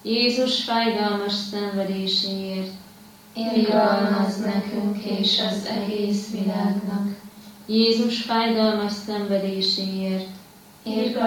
Jézus fájdalmas szenvedéséért, irgalmazz nekünk és az egész világnak. Jézus fájdalmas szenvedéséért,